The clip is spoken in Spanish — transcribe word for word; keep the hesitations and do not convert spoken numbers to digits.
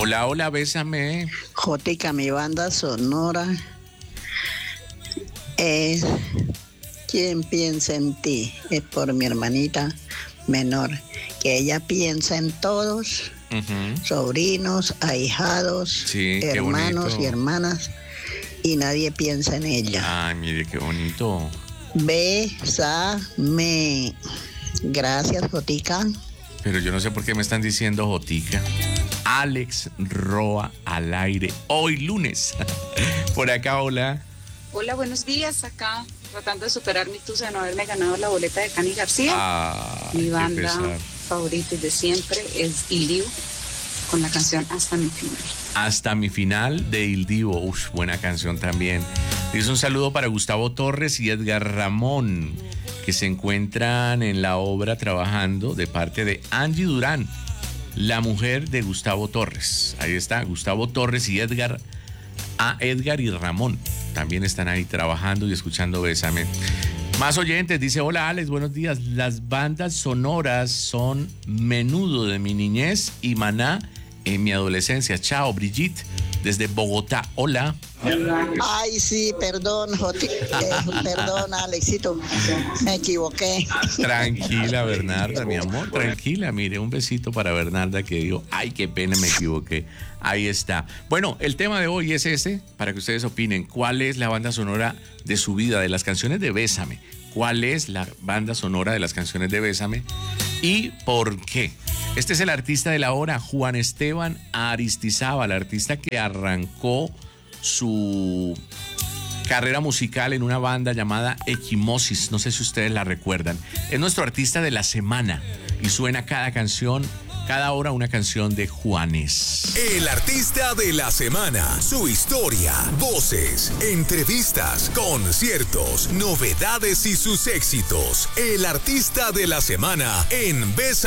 Hola, hola, bésame. Jotica, mi banda sonora es Quien piensa en ti. Es por mi hermanita menor, que ella piensa en todos, uh-huh. sobrinos, ahijados, sí, hermanos y hermanas, y nadie piensa en ella. Ay, mire qué bonito. Bésame. Gracias, Jotica. Pero yo no sé por qué me están diciendo Jotica. Alex Roa al aire, hoy lunes. Por acá, hola. Hola, buenos días. Acá tratando de superar mi tusa de no haberme ganado la boleta de Cani García. Ah, mi banda favorita de siempre es Il Divo, con la canción Hasta mi final. Hasta mi final de Il Divo. Uf, buena canción también. Dice un saludo para Gustavo Torres y Edgar Ramón, que se encuentran en la obra trabajando, de parte de Angie Durán, la mujer de Gustavo Torres. Ahí está, Gustavo Torres y Edgar, a Edgar y Ramón también están ahí trabajando y escuchando Bésame. Más oyentes, dice: hola Alex, buenos días. Las bandas sonoras son Menudo de mi niñez y Maná en mi adolescencia. Chao, Brigitte, desde Bogotá. Hola. Ay, sí, perdón, Joti, eh, perdón, Alexito, me equivoqué. Tranquila, Bernarda, mi amor, tranquila. Mire, un besito para Bernarda, que dijo: ay, qué pena, me equivoqué. Ahí está. Bueno, el tema de hoy es este, para que ustedes opinen. ¿Cuál es la banda sonora de su vida, de las canciones de Bésame? ¿Cuál es la banda sonora de las canciones de Bésame? ¿Y por qué? Este es el artista de la hora, Juan Esteban Aristizábal, artista que arrancó su carrera musical en una banda llamada Equimosis. No sé si ustedes la recuerdan. Es nuestro artista de la semana y suena cada canción, cada hora una canción de Juanes. El artista de la semana, su historia, voces, entrevistas, conciertos, novedades y sus éxitos. El artista de la semana en Bésame.